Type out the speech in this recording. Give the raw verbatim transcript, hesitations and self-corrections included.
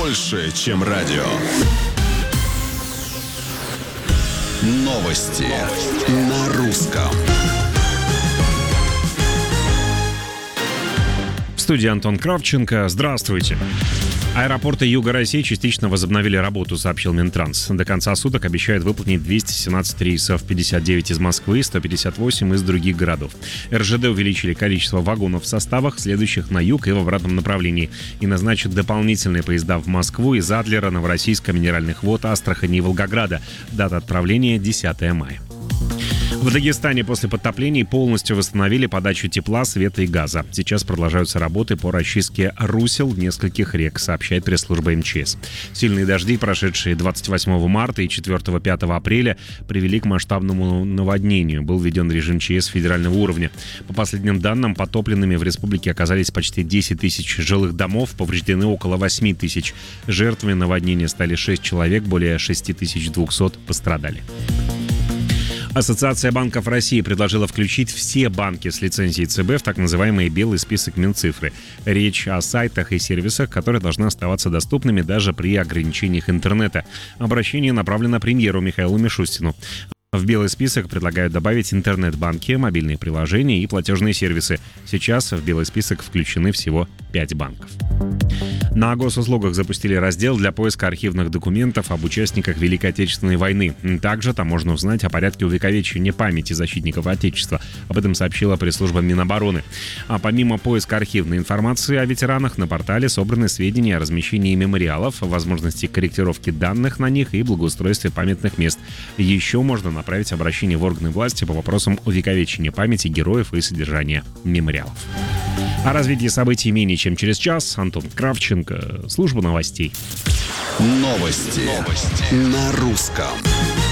больше, чем радио. Новости на русском. В студии Антон Кравченко. Здравствуйте. Аэропорты Юга России частично возобновили работу, сообщил Минтранс. До конца суток обещают выполнить двести семнадцать рейсов, пятьдесят девять из Москвы, сто пятьдесят восемь из других городов. эр жэ дэ увеличили количество вагонов в составах, следующих на юг и в обратном направлении, и назначат дополнительные поезда в Москву из Адлера, Новороссийска, Минеральных вод, Астрахани и Волгограда. Дата отправления десятое мая. В Дагестане после подтоплений полностью восстановили подачу тепла, света и газа. Сейчас продолжаются работы по расчистке русел нескольких рек, сообщает пресс-служба эм че эс. Сильные дожди, прошедшие двадцать восьмого марта и четвёртого-пятого апреля, привели к масштабному наводнению. Был введен режим че эс федерального уровня. По последним данным, потопленными в республике оказались почти десять тысяч жилых домов, повреждены около восемь тысяч. Жертвами наводнения стали шесть человек, более шесть тысяч двести пострадали. Ассоциация банков России предложила включить все банки с лицензией цэ бэ в так называемый белый список Минцифры. Речь о сайтах и сервисах, которые должны оставаться доступными даже при ограничениях интернета. Обращение направлено премьеру Михаилу Мишустину. В белый список предлагают добавить интернет-банки, мобильные приложения и платежные сервисы. Сейчас в белый список включены всего пять банков. На госуслугах запустили раздел для поиска архивных документов об участниках Великой Отечественной войны. Также там можно узнать о порядке увековечивания памяти защитников Отечества. Об этом сообщила пресс-служба Минобороны. А помимо поиска архивной информации о ветеранах, на портале собраны сведения о размещении мемориалов, возможности корректировки данных на них и благоустройстве памятных мест. Еще можно направить обращение в органы власти по вопросам увековечения памяти героев и содержания мемориалов. О развитии событий менее чем через час. Антон Кравченко, служба новостей. Новости, Новости. На русском.